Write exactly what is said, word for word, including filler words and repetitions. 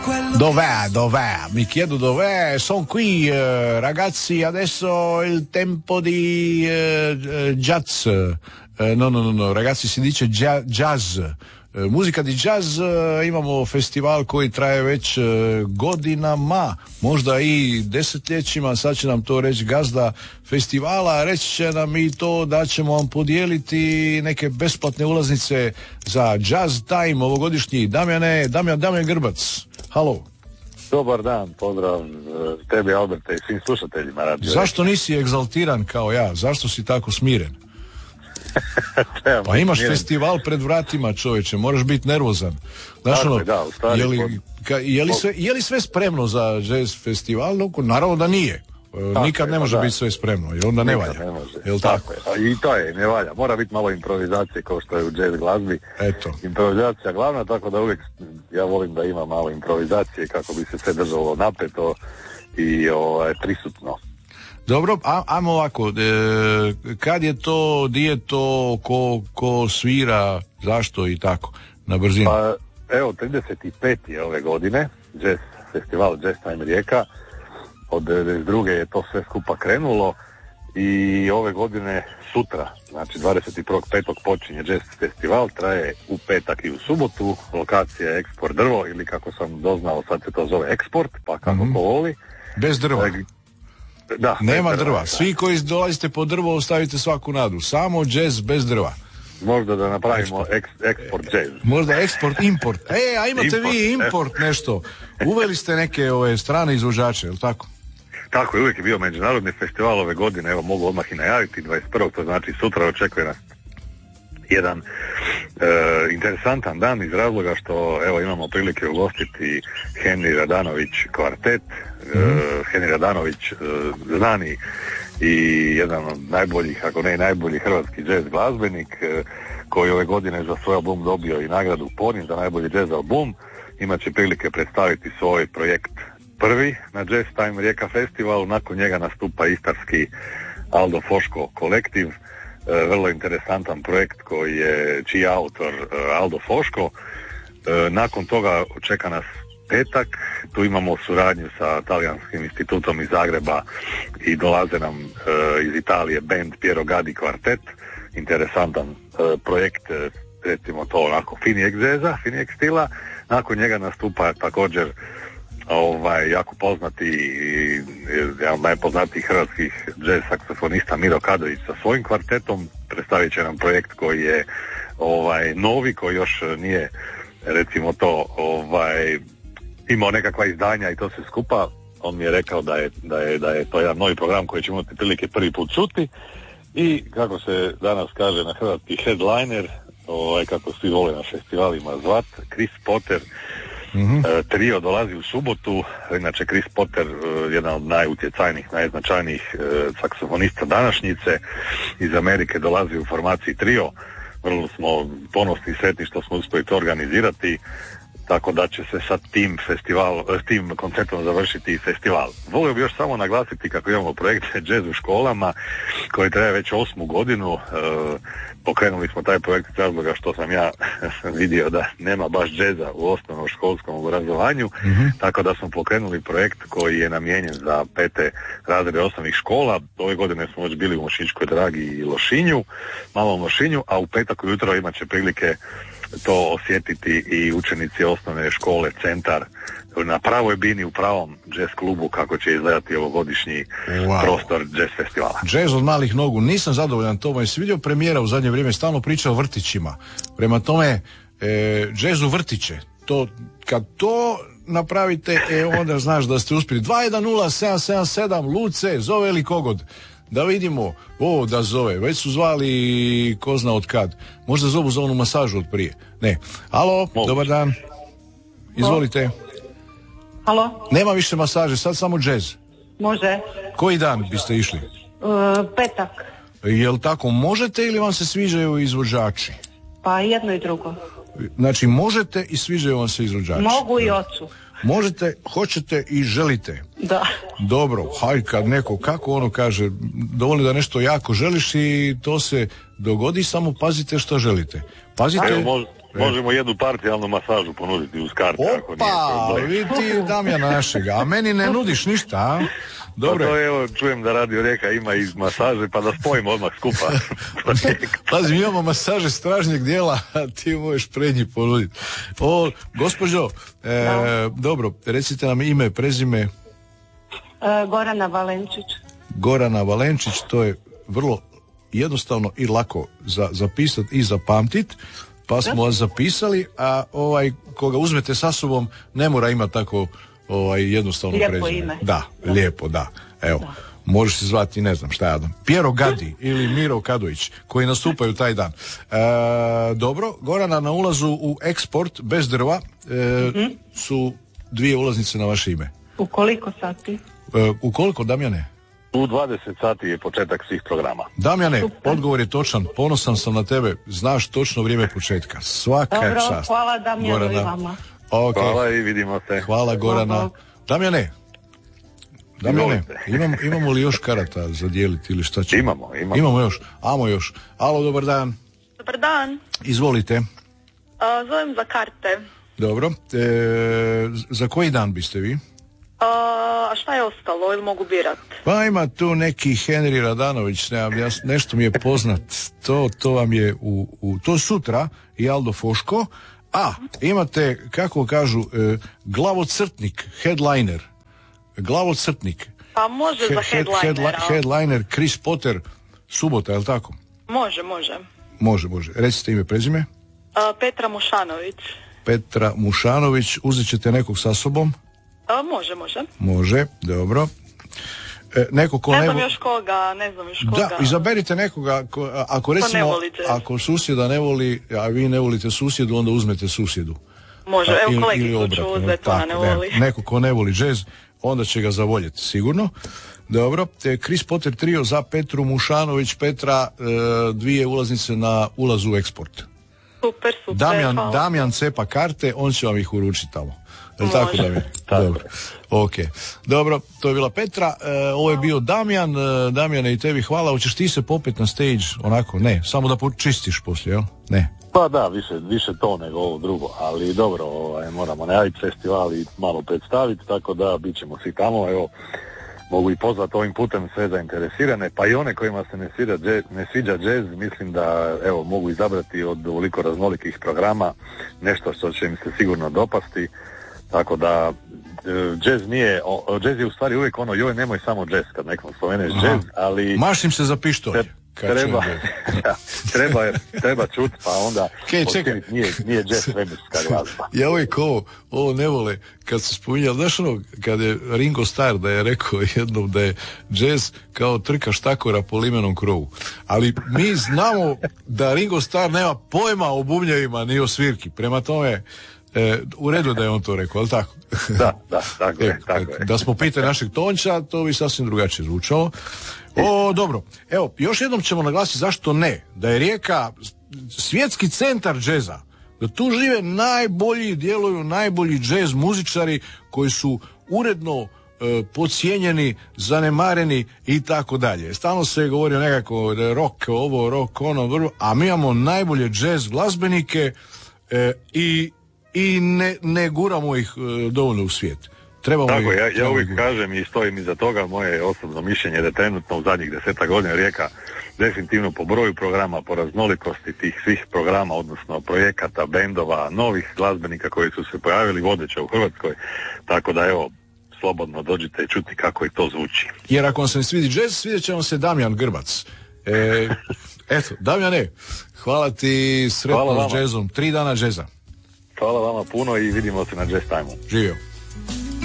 Dov'è, dov'è? Mi chiedo dov'è. Sono qui, eh, ragazzi. Adesso è il tempo di eh, jazz. Eh, no, no, no, no, ragazzi, si dice jazz. jazz. E, muzika di jazz, e, imamo festival koji traje već e, godinama, možda i desetljećima. Sad će nam to reći gazda festivala, reći će nam i to da ćemo vam podijeliti neke besplatne ulaznice za Jazz Time ovogodišnji. Damjane, Damjan, Damjan Grbac, halo. Dobar dan, pozdrav tebi, Alberta, i svim slušateljima radio. Zašto nisi egzaltiran kao ja? Zašto si tako smiren? Pa imaš smiren. Festival pred vratima, čovječe, moraš biti nervozan. Znaš, dakle, ono, da, u stvari, je, li, pod... ka, je, li sve, je li sve spremno za jazz festival? No, naravno da nije. Tako nikad je, ne može da. biti sve spremno, jer onda ne valja. Ne može. Jel tako? tako? I to je, ne valja. Mora biti malo improvizacije kao što je u jazz glazbi. Eto. Improvizacija glavna, tako da uvijek ja volim da ima malo improvizacije kako bi se sve držalo napeto i ovaj, prisutno. Dobro, a, ajmo ovako, e, kad je to, di je to, ko, ko svira, zašto i tako, na brzinu? Pa, evo, trideset pet je ove godine, jazz, festival Jazz Time Rijeka, od devedeset druge je to sve skupa krenulo i ove godine sutra, znači dvadeset prvog petog počinje jazz festival, traje u petak i u subotu, lokacija je Eksport drvo ili kako sam doznao sad se to zove Eksport, pa kako mm-hmm. ko voli. Bez drva. E, Da, nema drva. drva. Svi koji dolazite po drvo ostavite svaku nadu. Samo jazz bez drva. Možda da napravimo eksport, eksport jazz. Možda eksport, import. E, a imate import, vi import e. nešto. Uveli ste neke ove strane izvođače, je li tako? Tako je, uvijek je bio međunarodni festival ove godine. Evo, mogu odmah i najaviti dvadeset prvog to znači sutra očekuje nas jedan e, interesantan dan iz razloga što evo imamo prilike ugostiti Henry Radanović kvartet. Mm-hmm. Uh, Henry Radanović, uh, znani i jedan od najboljih, ako ne i najbolji hrvatski jazz glazbenik, uh, koji ove godine za svoj album dobio i nagradu Porin za najbolji jazz album, imaće prilike predstaviti svoj projekt prvi na Jazz Time Rijeka festivalu, nakon njega nastupa istarski Aldo Foško kolektiv, uh, vrlo interesantan projekt koji je, čiji je autor uh, Aldo Foško. Uh, nakon toga čeka nas petak, tu imamo suradnju sa Talijanskim institutom iz Zagreba i dolaze nam e, iz Italije band Piero Gadi kvartet, interesantan e, projekt, e, recimo to onako finijeg jazza, finijeg stila. Nakon njega nastupa također ovaj, jako poznati i jedan od najpoznatijih hrvatskih jazz saksofonista Miro Kadović sa svojim kvartetom, predstavit će nam projekt koji je ovaj, novi, koji još nije recimo to ovaj imao nekakva izdanja i to se skupa. On mi je rekao da je, da je, da je to jedan novi program koji ćemo imati prilike prvi put čuti i kako se danas kaže na hrvatski headliner, ovaj, kako svi vole na festivalima zvat, Chris Potter. Mm-hmm. E, trio dolazi u subotu, inače Chris Potter e, jedan od najutjecajnijih, najznačajnijih e, saksofonista današnjice iz Amerike, dolazi u formaciji trio. Vrlo smo ponosni i sretni što smo uspjeli to organizirati, tako da će se sa tim festival, s tim koncertom završiti festival. Volio bih još samo naglasiti kako imamo projekt Jazz u školama koji traje već osmu godinu. E, pokrenuli smo taj projekt iz razloga što sam ja vidio da nema baš džeza u osnovnom školskom obrazovanju, mm-hmm. tako da smo pokrenuli projekt koji je namijenjen za pete razrede osnovnih škola. Ove godine smo već bili u Mošičkoj Dragi i Lošinju, malom Lošinju, a u petak ujutro imat će prilike to osjetiti i učenici osnovne škole Centar na pravoj bini u pravom jazz klubu kako će izgledati ovogodišnji wow. prostor jazz festivala. Jazz od malih nogu, nisam zadovoljan to, moj si vidio premijera u zadnje vrijeme, stalno priča o vrtićima. Prema tome, e, jazz u vrtiće, to, kad to napravite, e, onda znaš da ste uspjeli. dva jedan nula sedam sedam sedam Luce, zove li kogod? Da vidimo, o da zove, već su zvali ko zna od kad. Možda zovu za onu masažu od prije. Ne. Alo, Mogu. Dobar dan. Izvolite. Alo. Nema više masaže, sad samo džez. Može. Koji dan biste išli? Uh, petak. Jel tako možete ili vam se sviđaju izvođači? Pa jedno i drugo. Znači možete i sviđaju vam se izvođači? Mogu i ocu. Možete, hoćete i želite. Da. Dobro, haj kad neko, kako ono kaže, dovoljno da nešto jako želiš i to se dogodi, samo pazite što želite. Pazite, Evo, mož, možemo jednu parcijalnu masažu ponuditi uz karte. Ako nije Opa, problem. vidi ti Damjana našega, a meni ne nudiš ništa, a? Dobro. Pa to je, evo, čujem da Radio Rijeka ima i masaže, pa da spojimo odmah skupa. Pazi, mi imamo masaže stražnjeg dijela, a ti možeš prednji ponuditi. O, gospođo, e, dobro, recite nam ime, prezime. E, Gorana Valenčić. Gorana Valenčić, to je vrlo jednostavno i lako za zapisati i zapamtiti, pa smo vas zapisali, a ovaj koga uzmete sa sobom ne mora imati tako ovaj jednostavno lijepo prezime. ime. Da, da, lijepo, da. Evo, da. Možeš se zvati, ne znam šta ja dam, Piero Gadi ili Miro Kadović, koji nastupaju taj dan. E, dobro, Gorana, na ulazu u Eksport bez drva e, mm-hmm. su dvije ulaznice na vaše ime. U koliko sati? E, u koliko, Damjane? U dvadeset sati je početak svih programa. Damjane, Super. Odgovor je točan, ponosan sam na tebe, znaš točno vrijeme početka. Svaka Dobro, čast. hvala Damjanu i vama. Okay. Hvala i vidimo se. Hvala Gorana. Damjane, Damjane, Izvolite. imamo, imamo li još karata za dijeliti ili šta će? Imamo, imamo. Imamo još, amo još. Alo, dobar dan. Dobar dan. Izvolite. Uh, zovem za karte. Dobro, e, za koji dan biste vi? Uh, a šta je ostalo, ili mogu birat? Pa ima tu neki Henry Radanović, nemam, ja, nešto mi je poznat, to, to vam je u, u to sutra i Aldo Foško, a imate, kako kažu, e, glavocrtnik, headliner, glavocrtnik. Pa može He, za head, headlinera. headli, headliner, Chris Potter, subota, je li tako? Može, može. Može, može. Recite ime, prezime. Uh, Petra Mušanović. Petra Mušanović, uzet ćete nekog sa sobom? Uh, može, može. Može, dobro. E, neko ko Ne ne znam vo- još koga, ne znam još koga. Da, izaberite nekoga, ko, a- ako recimo, ne voli jazz. ako susjeda ne voli, a vi ne volite susjedu, onda uzmete susjedu. Može, A, evo ili- kolegicu ili ću obratno, uzeti, ona tako, ne voli. neko ko ne voli džez, onda će ga zavoljeti, sigurno. Dobro, te Chris Potter trio za Petru Mušanović. Petra, e, dvije ulaznice na ulaz u Eksport. Super, super. Damjan, hvala. Damjan cepa karte, on će vam ih uručiti tamo. Je li tako, Može. Damjan? Dobro. Ok. Dobro, to je bila Petra. E, ovo je bio Damjan. E, Damjane, i tebi hvala. Hoćeš ti se popet na stage? Onako, ne. Samo da počistiš poslije, jel? Ne. Pa da, više, više to nego ovo drugo, ali dobro, ovaj, moramo najaviti festival i malo predstaviti, tako da bit ćemo svi tamo, evo, mogu i pozvati ovim putem sve zainteresirane, pa i one kojima se ne sviđa džez, ne sviđa džez, mislim da, evo, mogu izabrati od ovoliko raznolikih programa nešto što će im se sigurno dopasti, tako da e, džez nije, o, džez je u stvari uvijek ono, joj, nemoj samo džez, kad nekom spomeneš Aha. džez, ali... Mašim se za pištolj. kad Treba, čujem da, treba, treba čuti, pa onda Kaj, čekaj. otkriti, nije, nije jazz svemirska glazba. Ja uvijek ovo, ovo ne vole kad se spominjali, znaš ono, kad je Ringo Starr da je rekao jednom da je jazz kao trka štakora po limenom krovu. Ali mi znamo da Ringo Starr nema pojma o bubnjevima ni o svirki. Prema tome, e, u redu da je on to rekao, ali tako? Da, da, tako E, je, tako je. Da smo pitali našeg Tonča, to bi sasvim drugačije zvučalo. O, dobro. Evo, još jednom ćemo naglasiti zašto ne. Da je Rijeka svjetski centar džeza. Da tu žive najbolji, djeluju najbolji džez muzičari koji su uredno e, podcijenjeni, zanemareni i tako dalje. Stalno se govori nekako da je rock ovo, rock ono, vrlo, a mi imamo najbolje džez glazbenike e, i, i ne, ne guramo ih e, dovoljno u svijet. Trebamo Tako, ih, ja, ja trebamo uvijek ih- kažem i stojim iza toga, moje osobno mišljenje je da je trenutno u zadnjih deseta godina Rijeka definitivno po broju programa, po raznolikosti tih svih programa, odnosno projekata, bendova, novih glazbenika koji su se pojavili vodeća u Hrvatskoj, tako da evo, slobodno dođite i čuti kako i to zvuči. Jer ako vam se ne svidi džez, svidjet će vam se Damjan Grbac. E, eto, Damjane, hvala ti, Hvala sretno vama. s džezom. Tri dana džeza. Hvala vama puno i vidimo se na Jazz Time-u. Živio.